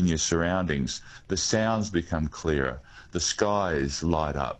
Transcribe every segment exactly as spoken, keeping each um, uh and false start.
in your surroundings. The sounds become clearer. The skies light up.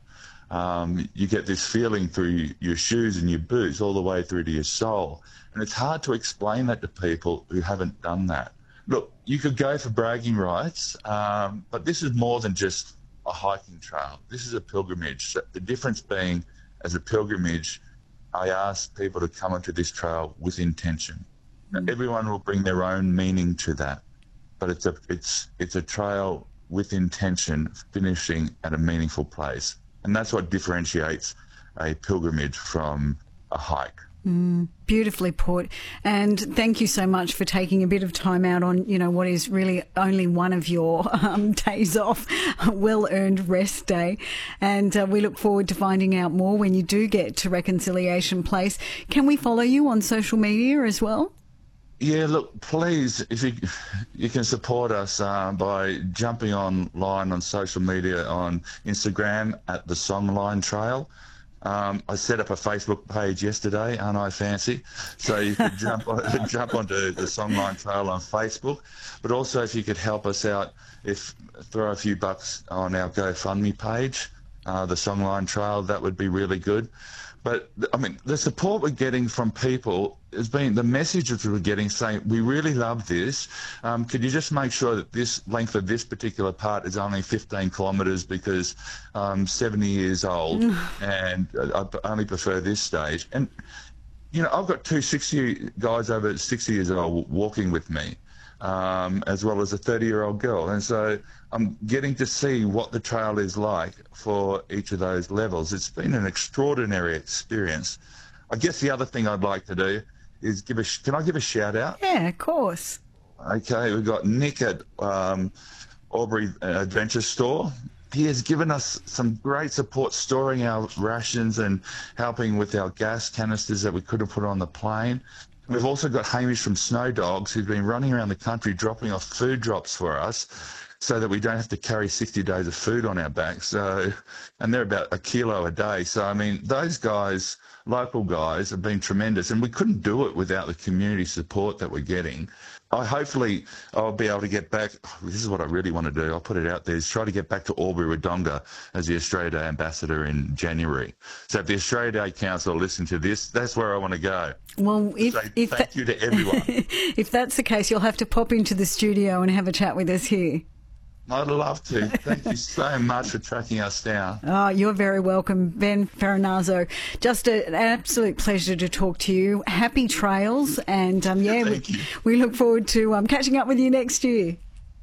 Um, you get this feeling through your shoes and your boots all the way through to your soul. And it's hard to explain that to people who haven't done that. Look, you could go for bragging rights, um, but this is more than just a hiking trail. This is a pilgrimage. The difference being, as a pilgrimage, I ask people to come onto this trail with intention. Now, everyone will bring their own meaning to that, but it's a it's it's a trail with intention, finishing at a meaningful place, and that's what differentiates a pilgrimage from a hike. Mm, beautifully put. And thank you so much for taking a bit of time out on, you know, what is really only one of your um, days off, well-earned rest day. And uh, we look forward to finding out more when you do get to Reconciliation Place. Can we follow you on social media as well? Yeah, look, please, if you you can support us uh, by jumping online on social media on Instagram at the Songline Trail. Um, I set up a Facebook page yesterday, aren't I fancy? So you could jump on, jump onto the Songline Trail on Facebook, but also if you could help us out, if throw a few bucks on our GoFundMe page, uh, the Songline Trail, that would be really good. But I mean, the support we're getting from people has been, the messages we're getting saying, we really love this. Um, could you just make sure that this length of this particular part is only fifteen kilometres because I'm seventy years old and I only prefer this stage. And, you know, I've got two sixty guys over sixty years old walking with me, um, as well as a thirty-year-old girl. And so I'm getting to see what the trail is like for each of those levels. It's been an extraordinary experience. I guess the other thing I'd like to do is give a, can I give a shout out? Yeah, of course. Okay, we've got Nick at um, Albury Adventure Store. He has given us some great support storing our rations and helping with our gas canisters that we couldn't put on the plane. We've also got Hamish from Snow Dogs, who's been running around the country dropping off food drops for us so that we don't have to carry sixty days of food on our backs. So, and they're about a kilo a day. So, I mean, those guys, local guys, have been tremendous, and we couldn't do it without the community support that we're getting. I hopefully I'll be able to get back. This is what I really want to do. I'll put it out there, is try to get back to Albury Wodonga as the Australia Day Ambassador in January. So if the Australia Day Council listen to this, that's where I want to go. Well, if, so if thank that, you to everyone. If that's the case, you'll have to pop into the studio and have a chat with us here. I'd love to. Thank you so much for tracking us down. Oh, you're very welcome, Ben Farinazzo. Just a, an absolute pleasure to talk to you. Happy trails, and um, yeah, we, we look forward to um, catching up with you next year.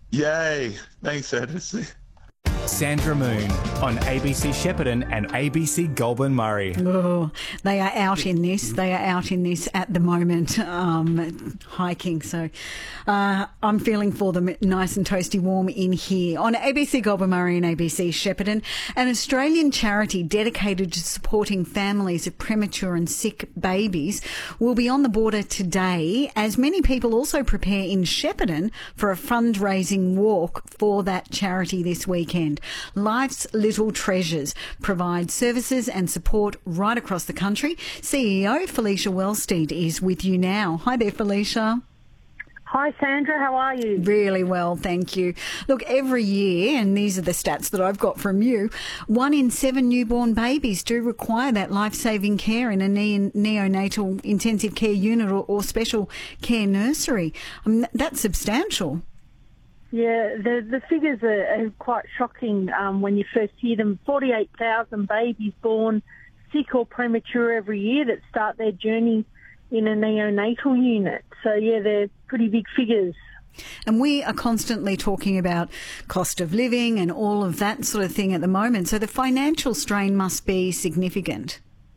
Yay! Thanks, Edison. Sandra Moon on A B C Shepparton and A B C Goulburn Murray. Oh, they are out in this. They are out in this at the moment, um, hiking. So uh, I'm feeling for them nice and toasty warm in here. On A B C Goulburn Murray and A B C Shepparton, an Australian charity dedicated to supporting families of premature and sick babies will be on the border today, as many people also prepare in Shepparton for a fundraising walk for that charity this weekend. Life's Little Treasures provides services and support right across the country. C E O Felicia Wellsteed is with you now. Hi there, Felicia. Hi, Sandra. How are you? Really well, thank you. Look, every year, and these are the stats that I've got from you, one in seven newborn babies do require that life-saving care in a ne- neonatal intensive care unit or, or special care nursery. I mean, that's substantial. Yeah, the the figures are, are quite shocking um, when you first hear them. forty-eight thousand babies born sick or premature every year that start their journey in a neonatal unit. So, yeah, they're pretty big figures. And we are constantly talking about cost of living and all of that sort of thing at the moment. So the financial strain must be significant.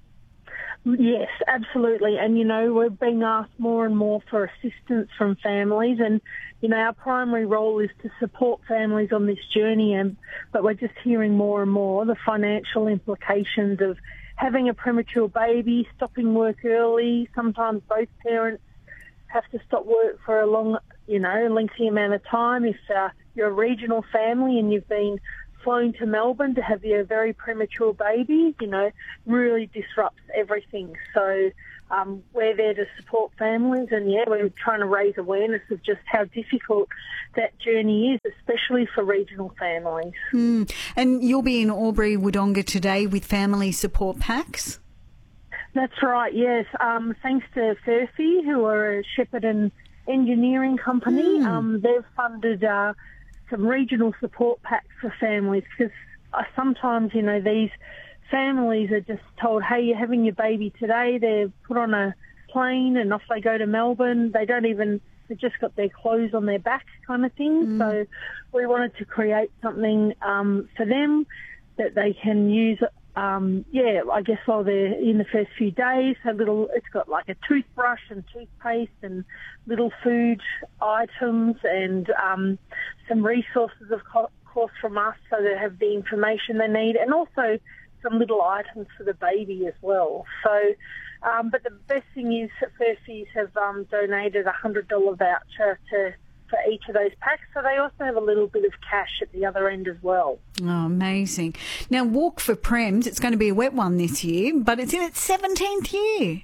Yes, absolutely. And, you know, we're being asked more and more for assistance from families, and, you know, our primary role is to support families on this journey, and but we're just hearing more and more the financial implications of having a premature baby, stopping work early. Sometimes both parents have to stop work for a long, you know, lengthy amount of time. If uh, you're a regional family and you've been flown to Melbourne to have your very premature baby, you know, really disrupts everything. So um, we're there to support families, and yeah, we're trying to raise awareness of just how difficult that journey is, especially for regional families. Mm. And you'll be in Albury Wodonga today with family support packs? That's right, yes. Um, thanks to Furphy, who are a Shepparton engineering company. Mm. Um, they've funded uh, some regional support packs for families, because uh, sometimes, you know, these families are just told, hey, you're having your baby today. They're put on a plane and off they go to Melbourne. They don't even, they've just got their clothes on their back kind of thing. Mm. So we wanted to create something um, for them that they can use, um, yeah, I guess while they're in the first few days. A little, it's got like a toothbrush and toothpaste and little food items and um, some resources, of course, from us, so they have the information they need, and also some little items for the baby as well. So, um, but the best thing is that Furphy's have um, donated a one hundred dollars voucher to for each of those packs, so they also have a little bit of cash at the other end as well. Oh, amazing. Now, Walk for Prems, it's going to be a wet one this year, but it's in its seventeenth year.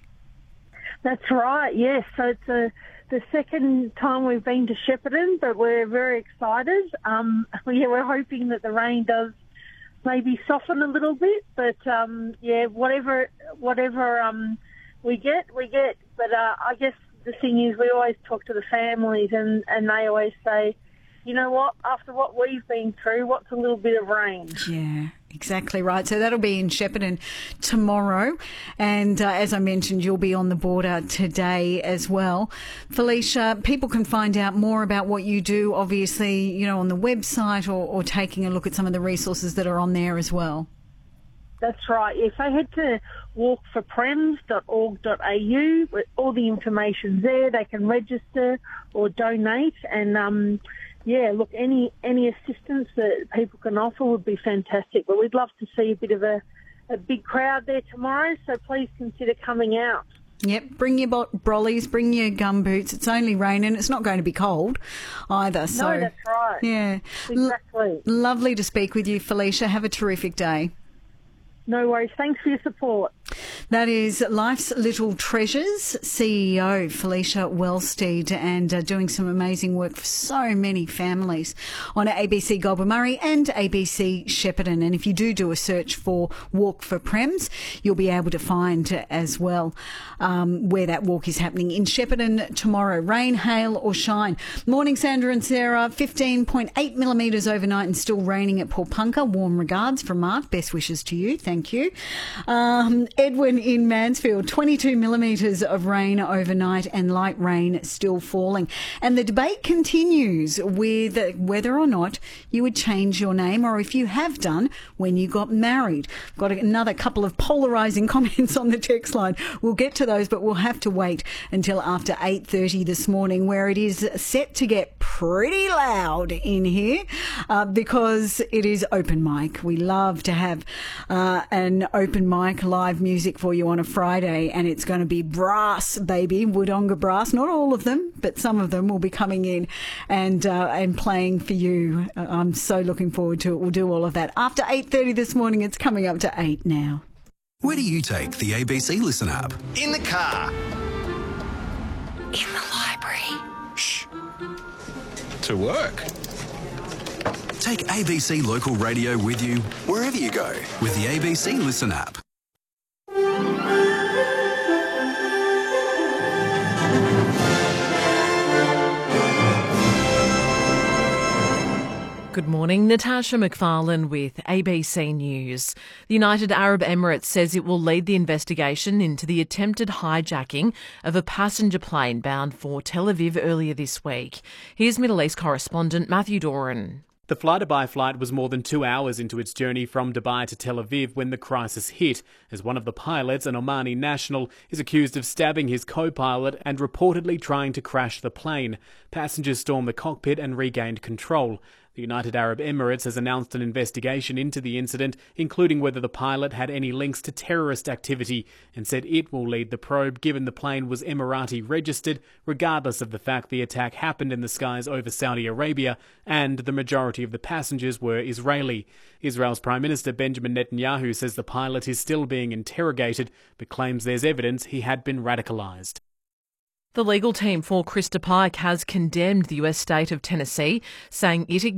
That's right, yes. So it's a, the second time we've been to Shepparton, but we're very excited. Um, yeah, we're hoping that the rain does maybe soften a little bit, but um, yeah, whatever whatever um, we get, we get. But uh, I guess the thing is, we always talk to the families, and, and they always say, you know what, after what we've been through, what's a little bit of rain? Yeah, exactly right. So that'll be in Shepparton tomorrow. And uh, as I mentioned, you'll be on the border today as well. Felicia, people can find out more about what you do, obviously, you know, on the website or, or taking a look at some of the resources that are on there as well. That's right. If they head to walk for prems dot org dot a u, all the information's there. They can register or donate, and um, yeah, look, any any assistance that people can offer would be fantastic. But we'd love to see a bit of a, a big crowd there tomorrow, so please consider coming out. Yep, bring your bo- brollies, bring your gum boots. It's only raining. It's not going to be cold either. So, no, that's right. Yeah. Exactly. L- lovely to speak with you, Felicia. Have a terrific day. No worries. Thanks for your support. That is Life's Little Treasures C E O Felicia Wellsteed, and uh, doing some amazing work for so many families on A B C Goulburn-Murray and A B C Shepparton. And if you do do a search for Walk for Prems, you'll be able to find uh, as well um, where that walk is happening in Shepparton tomorrow. Rain, hail or shine. Morning, Sandra and Sarah. fifteen point eight millimetres overnight and still raining at Paulpunka. Warm regards from Mark. Best wishes to you. Thank you. Um, Edwin in Mansfield, twenty-two millimetres of rain overnight and light rain still falling. And the debate continues with whether or not you would change your name, or if you have done when you got married. Got another couple of polarising comments on the text line. We'll get to those, but we'll have to wait until after eight thirty this morning, where it is set to get pretty loud in here uh, because it is open mic. We love to have uh, an open mic live music for you on a Friday, and it's going to be brass, baby, Wodonga brass. Not all of them, but some of them will be coming in and uh, and playing for you. I'm so looking forward to it. We'll do all of that after eight thirty this morning. It's coming up to eight now. Where do you take the A B C Listen app? In the car. In the library. Shh. To work. Take A B C Local Radio with you wherever you go with the A B C Listen app. Good morning, Natasha McFarlane with A B C News. The United Arab Emirates says it will lead the investigation into the attempted hijacking of a passenger plane bound for Tel Aviv earlier this week. Here's Middle East correspondent Matthew Doran. The fly-to-Dubai flight was more than two hours into its journey from Dubai to Tel Aviv when the crisis hit, as one of the pilots, an Omani national, is accused of stabbing his co-pilot and reportedly trying to crash the plane. Passengers stormed the cockpit and regained control. The United Arab Emirates has announced an investigation into the incident, including whether the pilot had any links to terrorist activity, and said it will lead the probe given the plane was Emirati registered, regardless of the fact the attack happened in the skies over Saudi Arabia and the majority of the passengers were Israeli. Israel's Prime Minister Benjamin Netanyahu says the pilot is still being interrogated, but claims there's evidence he had been radicalised. The legal team for Krista Pike has condemned the U S state of Tennessee, saying it ignored